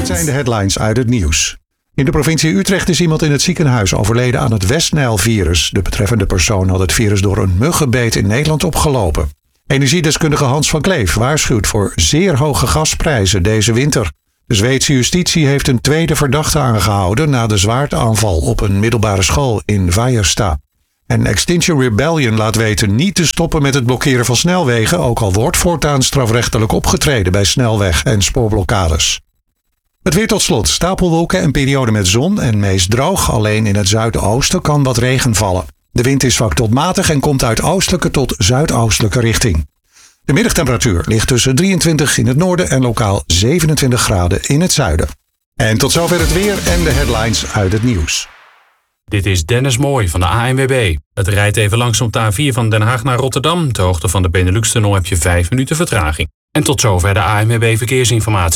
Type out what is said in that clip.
zijn de headlines uit het nieuws. In de provincie Utrecht is iemand in het ziekenhuis overleden aan het West-Nijl-virus. De betreffende persoon had het virus door een muggenbeet in Nederland opgelopen. Energiedeskundige Hans van Kleef waarschuwt voor zeer hoge gasprijzen deze winter. De Zweedse justitie heeft een tweede verdachte aangehouden na de zwaardaanval op een middelbare school in Vajesta. En Extinction Rebellion laat weten niet te stoppen met het blokkeren van snelwegen, ook al wordt voortaan strafrechtelijk opgetreden bij snelweg- en spoorblokkades. Het weer tot slot. Stapelwolken en periode met zon en meest droog. Alleen in het zuidoosten kan wat regen vallen. De wind is zwak tot matig en komt uit oostelijke tot zuidoostelijke richting. De middagtemperatuur ligt tussen 23 in het noorden en lokaal 27 graden in het zuiden. En tot zover het weer en de headlines uit het nieuws. Dit is Dennis Mooij van de ANWB. Het rijdt even langs op de A4 van Den Haag naar Rotterdam. Ter hoogte van de Benelux-tunnel heb je 5 minuten vertraging. En tot zover de ANWB Verkeersinformatie.